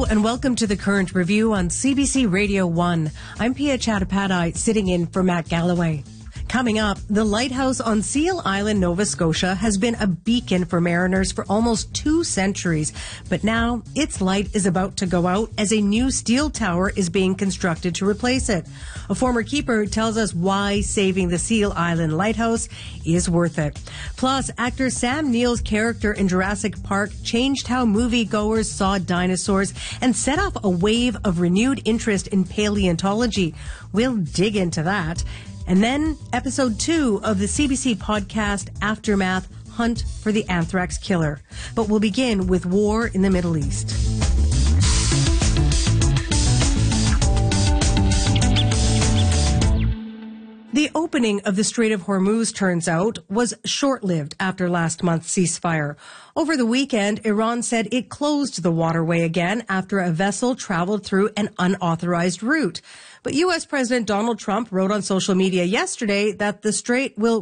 and welcome to the Current Review on CBC Radio 1. I'm Pia Chattopadhyay, sitting in for Matt Galloway. Coming up, the lighthouse on Seal Island, Nova Scotia, has been a beacon for mariners for almost 2 centuries. But now, its light is about to go out as a new steel tower is being constructed to replace it. A former keeper tells us why saving the Seal Island lighthouse is worth it. Plus, actor Sam Neill's character in Jurassic Park changed how moviegoers saw dinosaurs and set off a wave of renewed interest in paleontology. We'll dig into that. And then episode 2 of the CBC podcast Aftermath, Hunt for the Anthrax Killer. But we'll begin with war in the Middle East. The opening of the Strait of Hormuz, turns out, was short-lived after last month's ceasefire. Over the weekend, Iran said it closed the waterway again after a vessel traveled through an unauthorized route. But U.S. President Donald Trump wrote on social media yesterday that the strait will